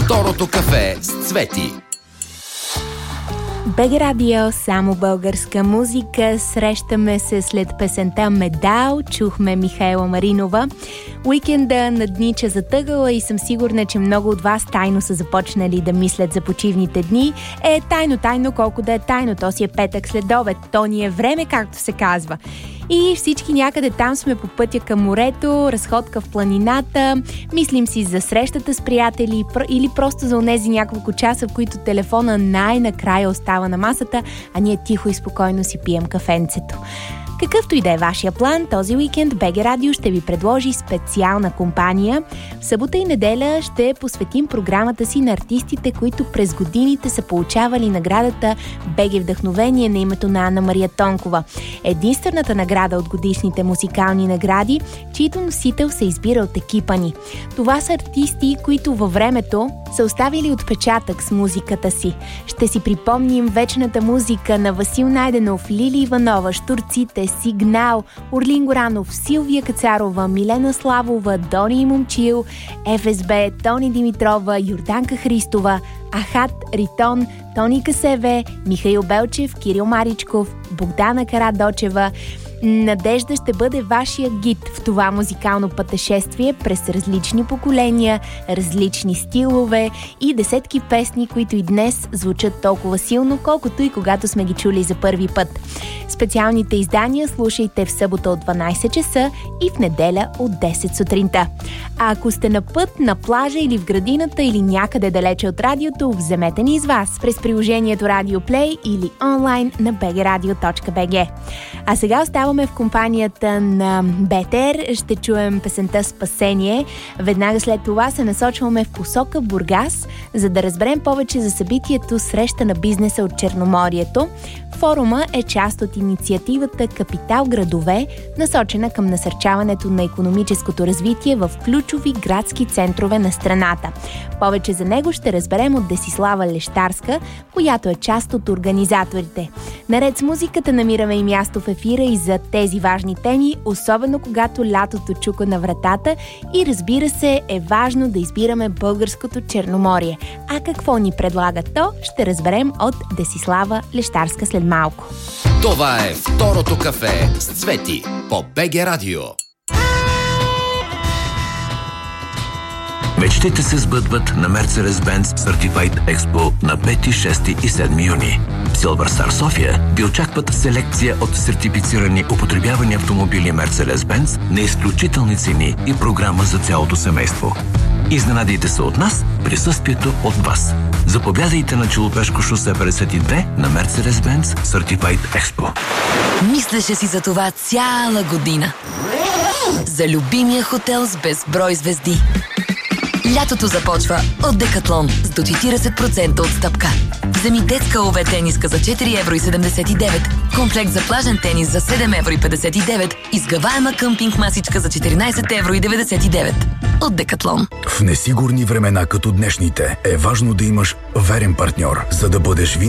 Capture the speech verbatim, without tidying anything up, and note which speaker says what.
Speaker 1: Второто кафе с Цвети.
Speaker 2: БГ Радио, само българска музика. Срещаме се след песента Медал. Чухме Михаела Маринова. Уикенда наднича затъгала и съм сигурна, че много от вас тайно са започнали да мислят за почивните дни. Е, тайно-тайно, колко да е тайно. То си е петък след обед. То ни е време, както се казва. И всички някъде там сме по пътя към морето, разходка в планината, мислим си за срещата с приятели или просто за онези няколко часа, в които телефона най-накрая остава на масата, а ние тихо и спокойно си пием кафенцето. Какъвто и да е вашия план, този уикенд БГ Радио ще ви предложи специална компания. В събота и неделя ще посветим програмата си на артистите, които през годините са получавали наградата БГ Вдъхновение на името на Анна Мария Тонкова. Единствената награда от годишните музикални награди, чието носител се избира от екипа ни. Това са артисти, които във времето са оставили отпечатък с музиката си. Ще си припомним вечната музика на Васил Найденов, Лили Иванова, Штурците, Сигнал, Орлин Горанов, Силвия Кацарова, Милена Славова, Дони Момчил, ФСБ, Тони Димитрова, Йорданка Христова, Ахат, Ритон, Тони Касеве, Михаил Белчев, Кирил Маричков, Богдана Карадочева. Надежда ще бъде вашия гид в това музикално пътешествие през различни поколения, различни стилове и десетки песни, които и днес звучат толкова силно, колкото и когато сме ги чули за първи път. Специалните издания слушайте в събота от дванайсет часа и в неделя от десет сутринта. А ако сте на път, на плажа или в градината или някъде далече от радиото, вземете ни с вас през приложението Radio Play или онлайн на би джи радио точка би джи. А сега оставаме в компанията на Бетер. Ще чуем песента Спасение. Веднага след това се насочваме в посока Бургас, за да разберем повече за събитието Среща на бизнеса от Черноморието. Форума е част от инициативата Капитал градове, насочена към насърчаването на икономическото развитие в ключови градски центрове на страната. Повече за него ще разберем от Десислава Лещарска, която е част от организаторите. Наред с музиката намираме и място в ефира и за тези важни теми, особено когато лятото чука на вратата и разбира се е важно да избираме българското Черноморие. А какво ни предлага то, ще разберем от Десислава Лещарска след малко.
Speaker 1: Това е Второто кафе с Цвети по БГ Радио.
Speaker 3: Мечтите се сбъдват на Mercedes-Benz Certified Expo на пети, шести и седми юни. В Silver Star София ви очакват селекция от сертифицирани употребявани автомобили Mercedes-Benz на изключителни цени и програма за цялото семейство. Изненадайте се от нас, присъствието от вас. Заповядайте на Челопешко шосе петдесет и две на Mercedes-Benz Certified Expo.
Speaker 4: Мислеше си за това цяла година. За любимия хотел с безброй звезди. Лятото започва от Декатлон с до четирийсет процента отстъпка. Вземи детска ОВ тениска за четири евро и седемдесет и девет, комплект за плажен тенис за седем евро и петдесет и девет, изгъваема къмпинг масичка за четиринайсет евро и деветдесет и девет. От Декатлон.
Speaker 5: В несигурни времена като днешните е важно да имаш верен партньор, за да бъдеш винаги